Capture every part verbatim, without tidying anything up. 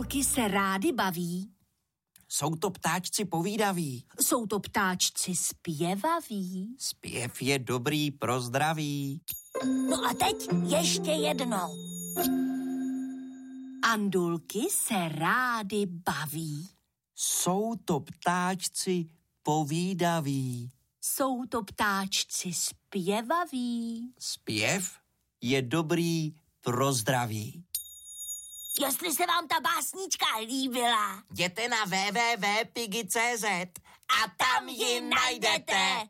Andulky se rády baví. Jsou to ptáčci povídaví. Jsou to ptáčci zpěvaví. Zpěv je dobrý pro zdraví. No a teď ještě jednou. Andulky se rády baví. Jsou to ptáčci povídaví. Jsou to ptáčci zpěvaví. Zpěv je dobrý pro zdraví. Jestli se vám ta básnička líbila, jděte na w w w tečka piggy tečka c z a tam ji najdete.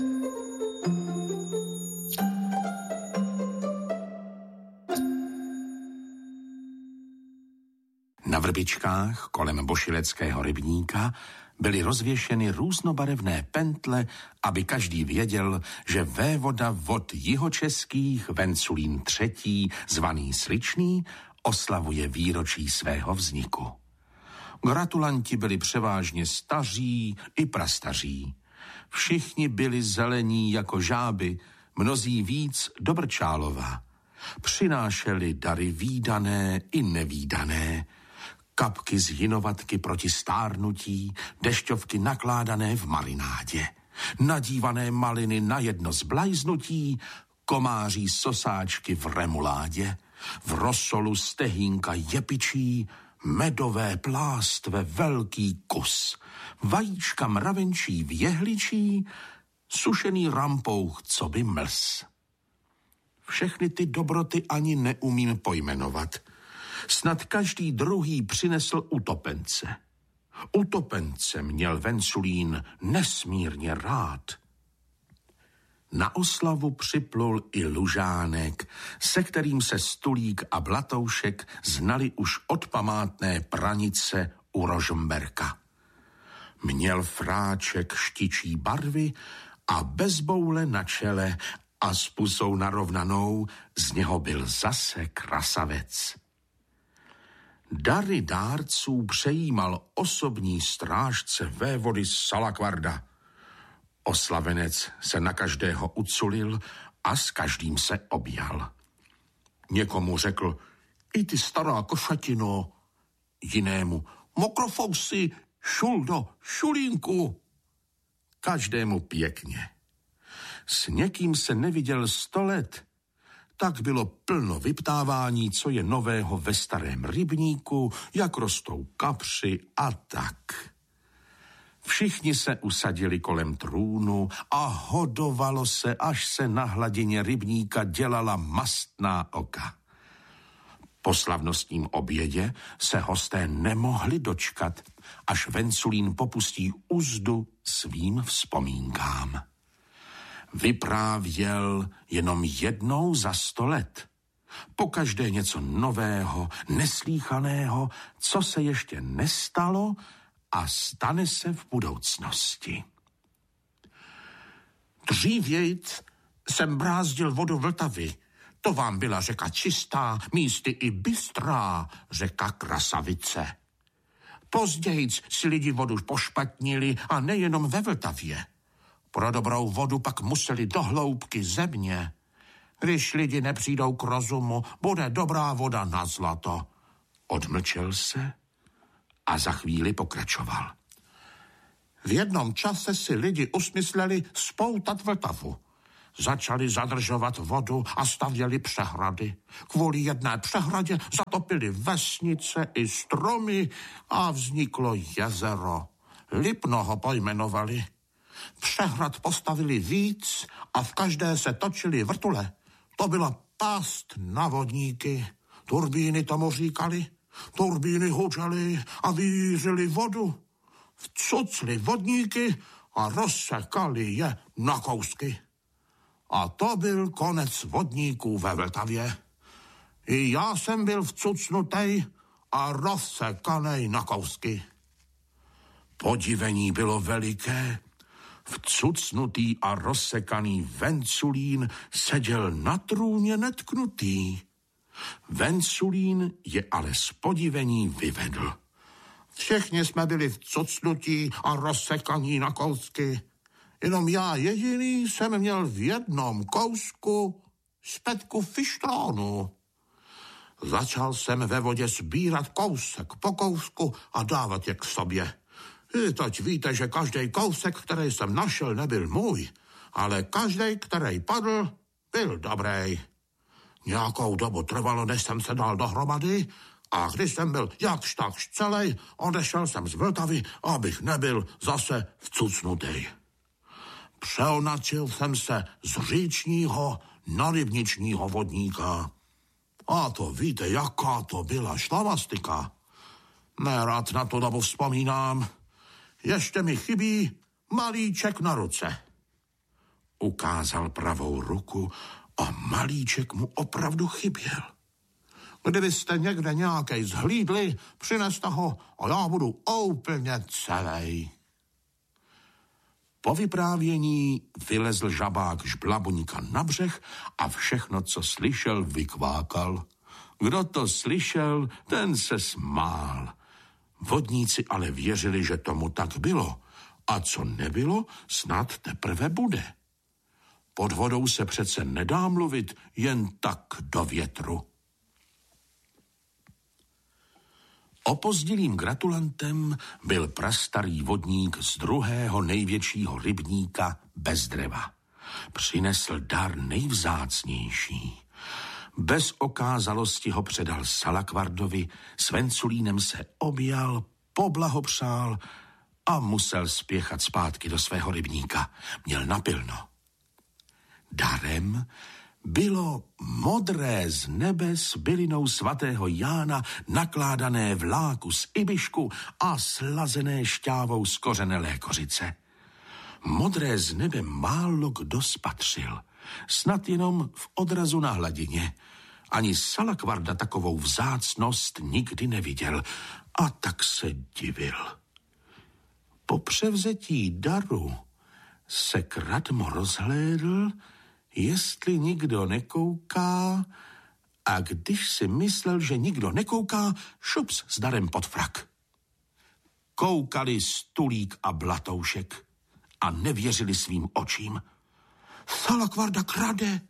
Na vrbičkách kolem bošileckého rybníka byly rozvěšeny různobarevné pentle, aby každý věděl, že vévoda vod jihočeských Venculín třetí, zvaný Sličný, oslavuje výročí svého vzniku. Gratulanti byli převážně staří i prastaří. Všichni byli zelení jako žáby, mnozí víc do Brčálova. Přinášeli dary vídané i nevídané, kapky z jinovatky proti stárnutí, dešťovky nakládané v marinádě, nadívané maliny na jedno zblajznutí, komáří sosáčky v remuládě, v rosolu stehínka jepičí, medové plástve velký kus, vajíčka mravenčí v jehličí, sušený rampouch coby mlz. Všechny ty dobroty ani neumím pojmenovat. Snad každý druhý přinesl utopence. Utopence měl Venculín nesmírně rád. Na oslavu připlul i Lužánek, se kterým se Stulík a Blatoušek znali už od památné pranice u Rožmberka. Měl fráček štičí barvy a bez boule na čele a s pusou narovnanou z něho byl zase krasavec. Dary dárců přejímal osobní strážce vévody Salakvarda. Oslavenec se na každého uculil a s každým se objal. Někomu řekl, i ty stará košatino, jinému, mokrofousy, šuldo, šulínku. Každému pěkně. S někým se neviděl sto let, tak bylo plno vyptávání, co je nového ve starém rybníku, jak rostou kapři a tak. Všichni se usadili kolem trůnu a hodovalo se, až se na hladině rybníka dělala mastná oka. Po slavnostním obědě se hosté nemohli dočkat, až Venculín popustí uzdu svým vzpomínkám. Vyprávěl jenom jednou za sto let. Pokaždé něco nového, neslíchaného, co se ještě nestalo a stane se v budoucnosti. Dřívějc jsem brázdil vodu Vltavy. To vám byla řeka čistá, místy i bystrá, řeka Krasavice. Pozdějc si lidi vodu pošpatnili a nejenom ve Vltavě. Pro dobrou vodu pak museli do hloubky země. Když lidi nepřijdou k rozumu, bude dobrá voda na zlato. Odmlčel se a za chvíli pokračoval. V jednom čase si lidi usmysleli spoutat Vltavu. Začali zadržovat vodu a stavěli přehrady. Kvůli jedné přehradě zatopili vesnice i stromy a vzniklo jezero. Lipno ho pojmenovali. Přehrad postavili víc a v každé se točily vrtule. To byla past na vodníky. Turbíny tomu říkali. Turbíny hučely a vířily vodu. Vcucli vodníky a rozsekali je na kousky. A to byl konec vodníků ve Vltavě. I já jsem byl vcucnutej a rozsekanej na kousky. Podivení bylo veliké. Vcucnutý a rozsekaný Venculín seděl na trůně netknutý. Venculín je ale z podivení vyvedl. Všichni jsme byli vcucnutí a rozsekaní na kousky. Jenom já jediný jsem měl v jednom kousku špetku fištrónu. Začal jsem ve vodě sbírat kousek po kousku a dávat je k sobě. I teď víte, že každý kousek, který jsem našel, nebyl můj, ale každý, který padl, byl dobrý. Nějakou dobu trvalo, než jsem se dal dohromady, a když jsem byl jakž takž celej, odešel jsem z Vltavy, abych nebyl zase vcucnutý. Přeonačil jsem se z říčního na rybničního vodníka. A to víte, jaká to byla šlamastika. Nerad na tu dobu vzpomínám. Ještě mi chybí malíček na ruce. Ukázal pravou ruku a malíček mu opravdu chyběl. Kdybyste někde nějakej zhlídli, přineste ho a já budu úplně celej. Po vyprávění vylezl žabák žblabuňka na břeh a všechno, co slyšel, vykvákal. Kdo to slyšel, ten se smál. Vodníci ale věřili, že tomu tak bylo. A co nebylo, snad teprve bude. Pod vodou se přece nedá mluvit jen tak do větru. Opozdilým gratulantem byl prastarý vodník z druhého největšího rybníka bez dřeva. Přinesl dar nejvzácnější. Bez okázalosti ho předal Salakvardovi, s Venculínem se objal, poblahopřál a musel spěchat zpátky do svého rybníka. Měl napilno. Darem bylo modré z nebe s bylinou svatého Jána nakládané v láku z ibišku a slazené šťávou z kořenelé kořice. Modré z nebe málo kdo spatřil, snad jenom v odrazu na hladině. Ani Salakvarda takovou vzácnost nikdy neviděl a tak se divil. Po převzetí daru se kratmo rozhlédl, jestli nikdo nekouká, a když si myslel, že nikdo nekouká, šups s darem pod frak. Koukali Stulík a Blatoušek a nevěřili svým očím. Salakvarda krade.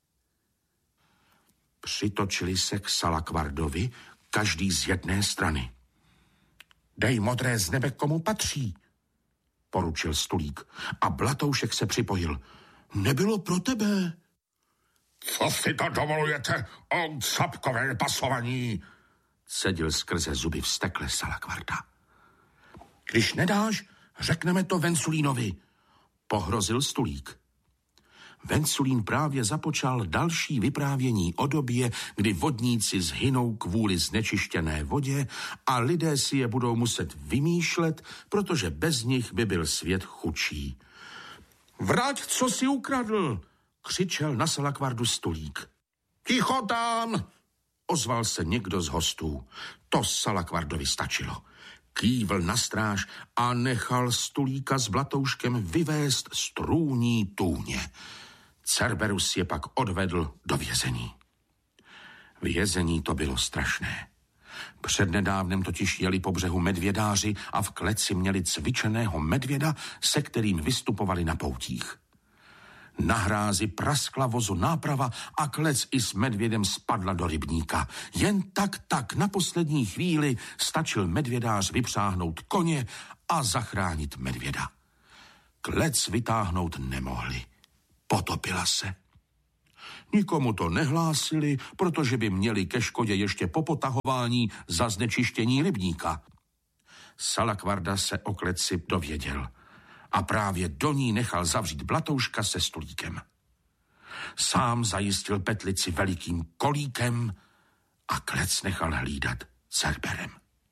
Přitočili se k Salakvardovi, každý z jedné strany. Dej modré z nebe, komu patří, poručil Stulík a Blatoušek se připojil. Nebylo pro tebe. Co si to dovolujete, o capkové pasovaní? Cedil skrze zuby vztekle Salakvarda. Když nedáš, řekneme to Venculínovi, pohrozil Stulík. Venculín právě započal další vyprávění o době, kdy vodníci zhynou kvůli znečištěné vodě a lidé si je budou muset vymýšlet, protože bez nich by byl svět chudší. Vrať, co si ukradl, křičel na Salakvardu Stulík. Ticho tam, ozval se někdo z hostů. To Salakvardovi stačilo. Kývl na stráž a nechal Stulíka s Blatouškem vyvést strůní tůně. Cerberus je pak odvedl do vězení. Vězení to bylo strašné. Přednedávnem totiž jeli po břehu medvědáři a v kleci měli cvičeného medvěda, se kterým vystupovali na poutích. Na hrázi praskla vozu náprava a klec i s medvědem spadla do rybníka. Jen tak tak na poslední chvíli stačil medvědář vypřáhnout koně a zachránit medvěda. Klec vytáhnout nemohli. Potopila se. Nikomu to nehlásili, protože by měli ke škodě ještě po potahování za znečištění rybníka. Salakvarda se o kleci dověděl a právě do ní nechal zavřít Blatouška se Stulíkem. Sám zajistil petlici velikým kolíkem a klec nechal hlídat Cerberem.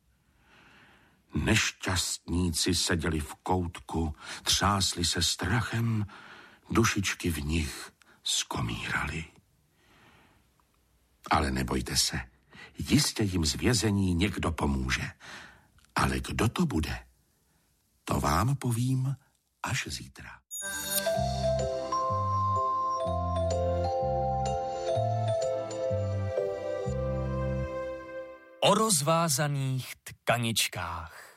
Nešťastníci seděli v koutku, třásli se strachem, dušičky v nich skomírali. Ale nebojte se, jistě jim z vězení někdo pomůže. Ale kdo to bude, to vám povím až zítra. O rozvázaných tkaničkách.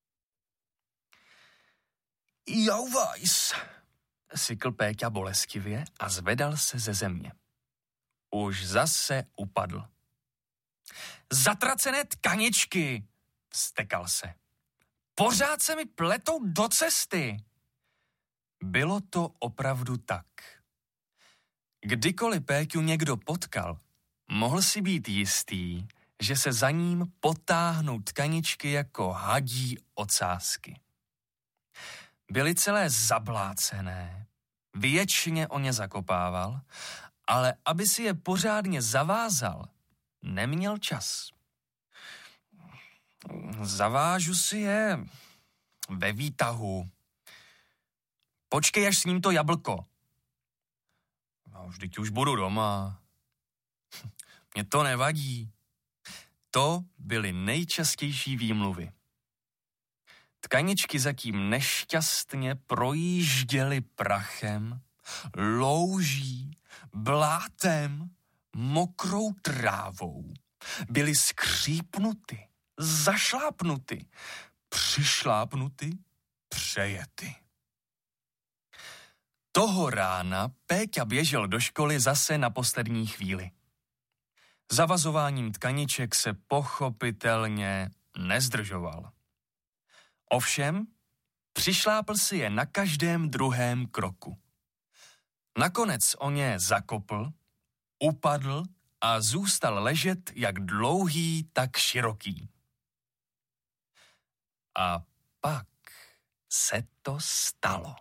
Jauvajs, sykl Péťa bolestivě a zvedal se ze země. Už zase upadl. Zatracené tkaničky, vztekal se. Pořád se mi pletou do cesty. Bylo to opravdu tak. Kdykoliv Péťu někdo potkal, mohl si být jistý, že se za ním potáhnou tkaničky jako hadí ocásky. Byly celé zablácené, věčně o ně zakopával, ale aby si je pořádně zavázal, neměl čas. Zavážu si je ve výtahu. Počkej, až sním to jablko. No, vždyť už budu doma. Mně to nevadí. To byly nejčastější výmluvy. Tkaničky zatím nešťastně projížděly prachem, louží, blátem, mokrou trávou. Byly skřípnuty, zašlápnuty, přišlápnuty, přejety. Toho rána Péťa běžel do školy zase na poslední chvíli. Zavazováním tkaniček se pochopitelně nezdržoval. Ovšem, přišlápl si je na každém druhém kroku. Nakonec o ně zakopl, upadl a zůstal ležet jak dlouhý, tak široký. A pak se to stalo.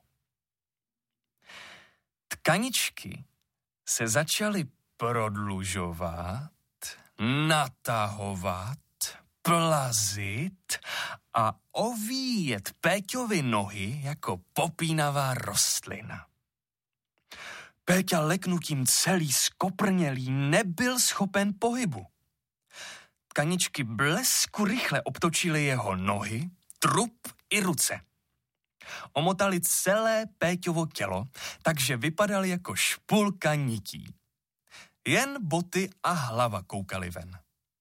Tkaničky se začaly prodlužovat, natahovat, plazit a ovíjet Péťovi nohy jako popínavá rostlina. Péťa leknutím celý skoprnělý nebyl schopen pohybu. Tkaničky blesku rychle obtočily jeho nohy, trup i ruce. Omotali celé Péťovo tělo, takže vypadal jako špulka nití. Jen boty a hlava koukaly ven.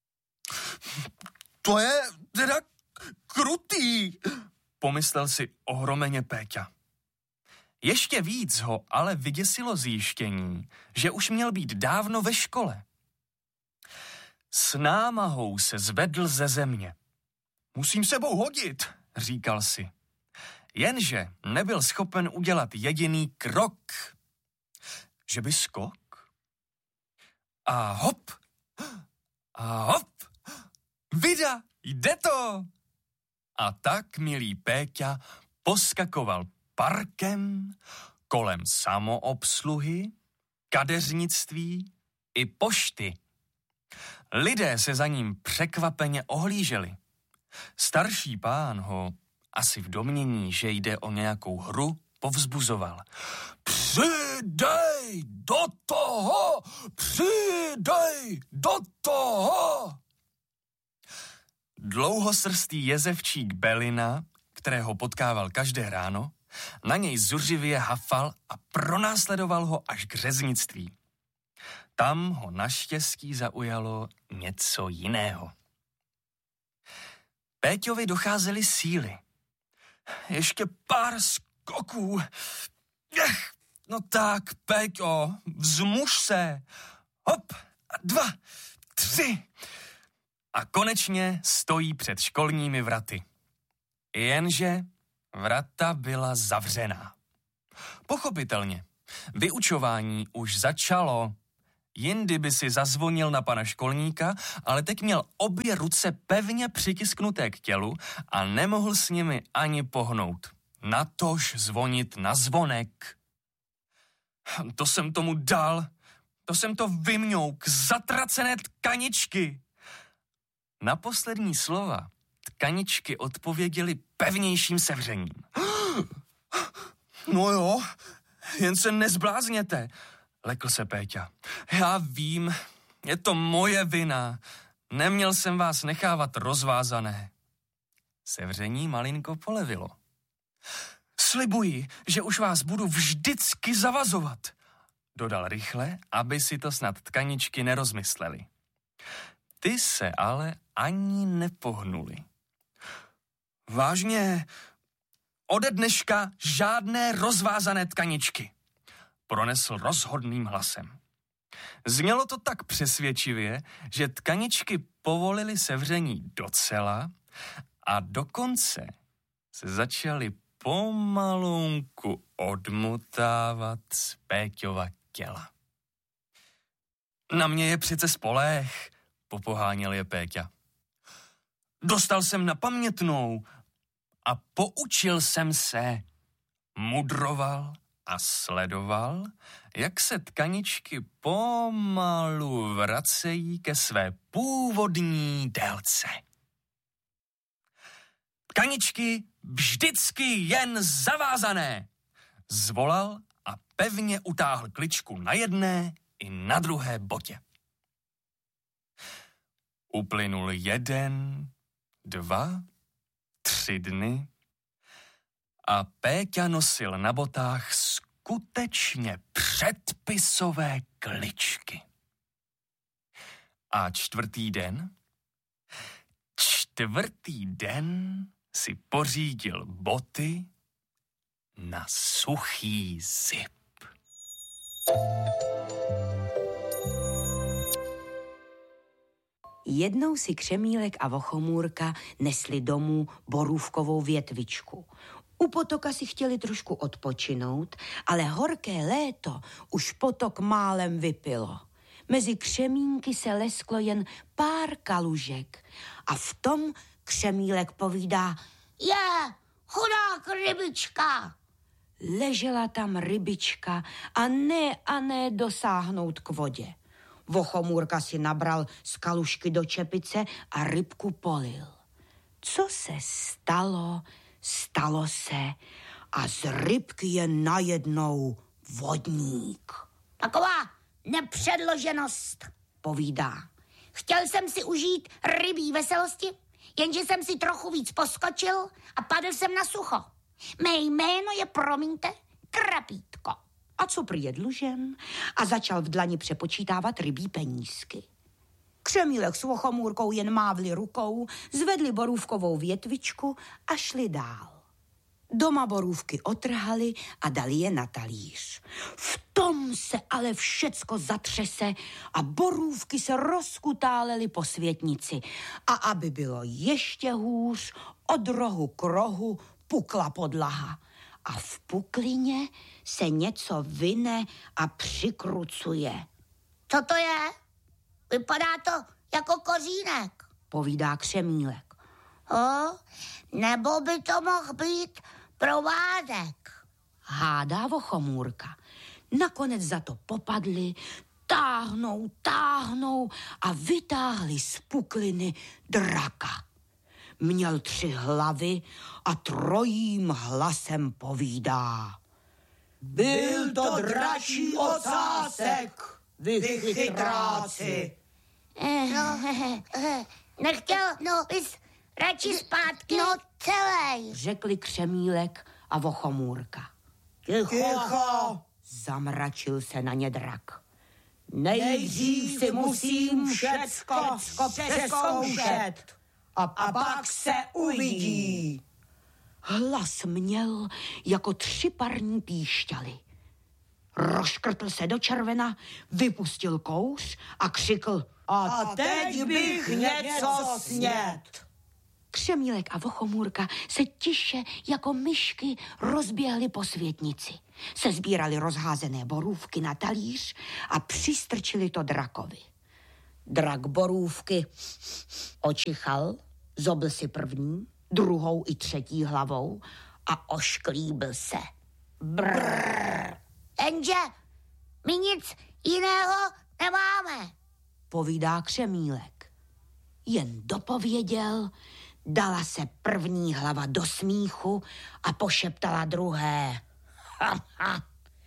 To je teda krutý, pomyslel si ohromeně Péťa. Ještě víc ho ale vyděsilo zjištění, že už měl být dávno ve škole. S námahou se zvedl ze země. Musím sebou hodit, říkal si. Jenže nebyl schopen udělat jediný krok. Že by skok? A hop! A hop! Vida, jde to! A tak milý Péťa poskakoval parkem, kolem samoobsluhy, kadeřnictví i pošty. Lidé se za ním překvapeně ohlíželi. Starší pán ho asi v domnění, že jde o nějakou hru, povzbuzoval. Přidej do toho! Přidej do toho! Dlouhosrstý jezevčík Belina, kterého potkával každé ráno, na něj zuřivě hafal a pronásledoval ho až k řeznictví. Tam ho naštěstí zaujalo něco jiného. Péťovi docházely síly. Ještě pár skoků. Ech, no tak, Péťo, vzmuž se. Hop, a dva, tři. A konečně stojí před školními vraty. Jenže vrata byla zavřená. Pochopitelně, vyučování už začalo. Jindy by si zazvonil na pana školníka, ale teď měl obě ruce pevně přitisknuté k tělu a nemohl s nimi ani pohnout. Natož zvonit na zvonek. To jsem tomu dal, to jsem to vymňouk, zatracené tkaničky. Na poslední slova tkaničky odpověděly pevnějším sevřením. No jo, jen se nezblázněte, lekl se Péťa. Já vím, je to moje vina. Neměl jsem vás nechávat rozvázané. Sevření malinko polevilo. Slibuji, že už vás budu vždycky zavazovat, dodal rychle, aby si to snad tkaničky nerozmysleli. Ty se ale ani nepohnuli. Vážně, ode dneška žádné rozvázané tkaničky, pronesl rozhodným hlasem. Znělo to tak přesvědčivě, že tkaničky povolily sevření docela a dokonce se začaly pomalunku odmotávat z Péťova těla. Na mě je přece spoleh, popoháněl je Péťa. Dostal jsem na pamětnou a poučil jsem se. Mudroval a sledoval, jak se tkaničky pomalu vracejí ke své původní délce. Tkaničky vždycky jen zavázané, zvolal a pevně utáhl kličku na jedné i na druhé botě. Uplynul jeden, dva, tři dny a Péťa nosil na botách skutečně předpisové kličky. A čtvrtý den? Čtvrtý den si pořídil boty na suchý zip. Jednou si Křemílek a Vochomůrka nesli domů borůvkovou větvičku. U potoka si chtěli trošku odpočinout, ale horké léto už potok málem vypilo. Mezi křemínky se lesklo jen pár kalužek a v tom Křemílek povídá: Je, chudák rybička. Ležela tam rybička a ne a ne dosáhnout k vodě. Vochomůrka si nabral z kalužky do čepice a rybku polil. Co se stalo, stalo se a z rybky je najednou vodník. Taková nepředloženost, Povídá: chtěl jsem si užít rybí veselosti, jenže jsem si trochu víc poskočil a padl jsem na sucho. Mé jméno je, promiňte, Krapítko. A co prý je dlužen? A začal v dlani přepočítávat rybí penízky. Křemílek s Vochomůrkou jen mávli rukou, zvedli borůvkovou větvičku a šli dál. Doma borůvky otrhali a dali je na talíř. V tom se ale všecko zatřese a borůvky se rozkutálely po světnici. A aby bylo ještě hůř, od rohu k rohu pukla podlaha. A v puklině se něco vyne a přikrucuje. Co to je? Vypadá to jako kořínek, Povídá Křemílek. o? Nebo by to mohl být provádek. Hádá Vochomůrka. Nakonec za to popadli, táhnou, táhnou a vytáhli z pukliny draka. Měl tři hlavy a trojím hlasem povídá: Byl to dračí ocásek, vy chytráci. No, nechtěl, no, bys radši zpátky, no, celej. Řekli Křemílek a Vochomůrka. Ticho, Zamračil se na ně drak. nejdřív si musím všecko přeskoušet. A pak se uvidí. Hlas měl jako tři parní píšťaly. Rozškrtl se do červena, vypustil kouř a křikl: A teď bych něco snět. Křemílek a Vochomůrka se tiše jako myšky rozběhly po světnici. Sezbírali rozházené borůvky na talíř a přistrčili to drakovi. Drak borůvky očichal, zobl si první, druhou i třetí hlavou a ošklíbil se. Brrr, Jenže my nic jiného nemáme. povídá Křemílek. Jen dopověděl, dala se první hlava do smíchu a pošeptala druhé: Ha, ha,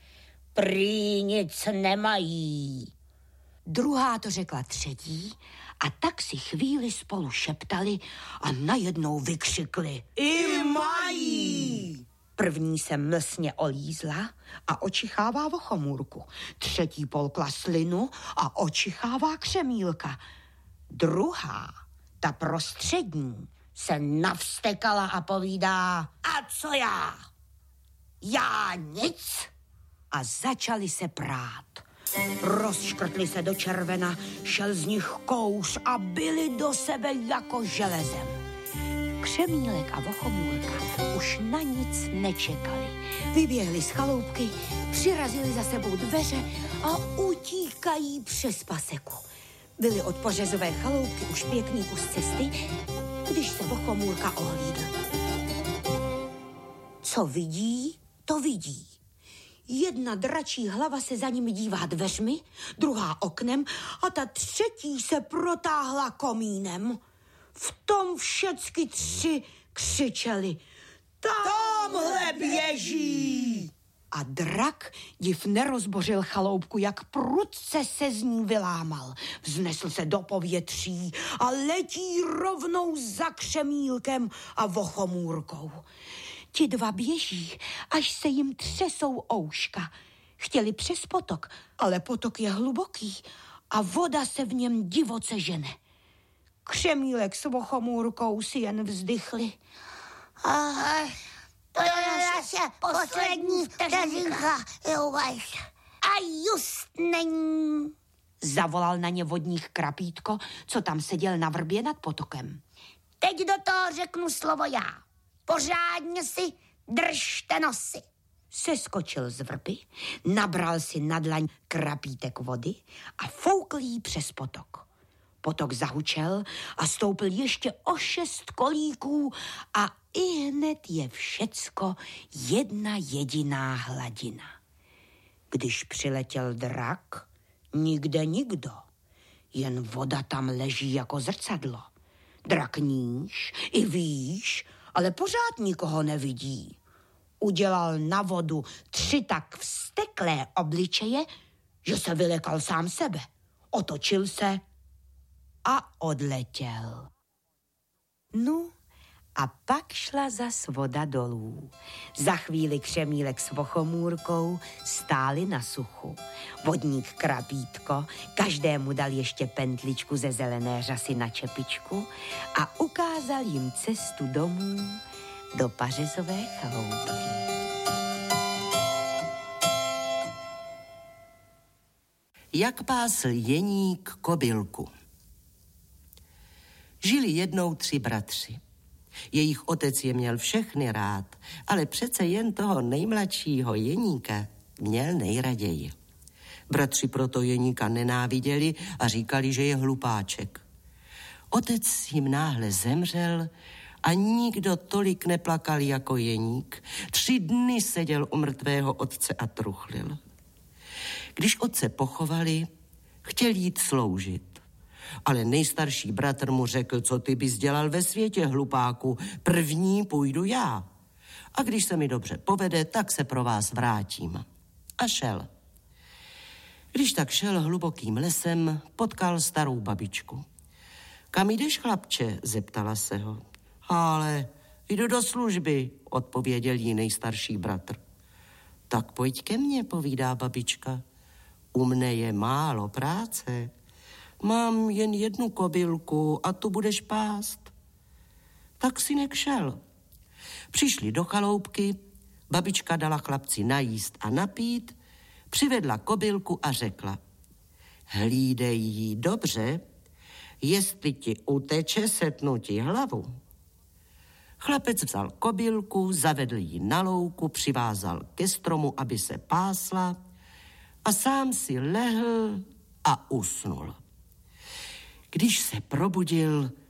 prý nic nemají. Druhá to řekla třetí a tak si chvíli spolu šeptali a najednou vykřikli: I mají. První se mlsně olízla a očichává Vochomůrku. Třetí polkla slinu a očichává Křemílka. Druhá, ta prostřední, se navstekala a povídá: A co já? Já nic. A začali se prát. Rozškrtli se do červena, šel z nich kouř a byli do sebe jako železem. Křemílek a Vochomůrka už na nic nečekali. Vyběhli z chaloupky, přirazili za sebou dveře a utíkají přes paseku. Byli od pořezové chaloupky už pěkný kus cesty, když se Vochomůrka ohlídl. Co vidí, to vidí. Jedna dračí hlava se za nimi dívá dveřmi, druhá oknem a ta třetí se protáhla komínem. V tom všecky tři křičeli: Tamhle běží! A drak div nerozbořil chaloupku, jak prudce se z ní vylámal. Vznesl se do povětří a letí rovnou za Křemílkem a Vochomůrkou. Ti dva běží, až se jim třesou ouška. Chtěli přes potok, ale potok je hluboký a voda se v něm divoce žene. Křemílek s Vochomůrkou si jen vzdychli. Ah, to je naše poslední vteřinka. A just není. Zavolal na ně vodník Krapítko, co tam seděl na vrbě nad potokem. Teď do toho řeknu slovo já. Pořádně si držte nosy. Seskočil z vrby, nabral si na dlaň krapítek vody a foukl jí přes potok. Potok zahučel a stoupil ještě o šest kolíků a ihned je všecko jedna jediná hladina. Když přiletěl drak, nikde nikdo, jen voda tam leží jako zrcadlo. Drak níž i výš, ale pořád nikoho nevidí. Udělal na vodu tři tak vzteklé obličeje, že se vylekal sám sebe. Otočil se a odletěl. No a pak šla zas voda dolů. Za chvíli Křemílek s Vochomůrkou stáli na suchu. Vodník Krapítko každému dal ještě pentličku ze zelené řasy na čepičku a ukázal jim cestu domů do pařezové chaloupky. Jak pásl jeník kobylku. Žili jednou tři bratři. Jejich otec je měl všechny rád, ale přece jen toho nejmladšího jeníka měl nejraději. Bratři proto jeníka nenáviděli a říkali, že je hlupáček. Otec jim náhle zemřel a nikdo tolik neplakal jako jeník. Tři dny seděl u mrtvého otce a truchlil. Když otce pochovali, chtěl jít sloužit. Ale nejstarší bratr mu řekl, co ty bys dělal ve světě, hlupáku, první půjdu já. A když se mi dobře povede, tak se pro vás vrátím. A šel. Když tak šel hlubokým lesem, potkal starou babičku. Kam jdeš, chlapče? Zeptala se ho. Ale jdu do služby, odpověděl jí nejstarší bratr. Tak pojď ke mně, povídá babička. U mne je málo práce. Mám jen jednu kobylku a tu budeš pást. Tak synek šel. Přišli do chaloupky, babička dala chlapci najíst a napít, přivedla kobylku a řekla: hlídej jí dobře, jestli ti uteče, setnu ti hlavu. Chlapec vzal kobylku, zavedl ji na louku, přivázal ke stromu, aby se pásla a sám si lehl a usnul. Když se probudil,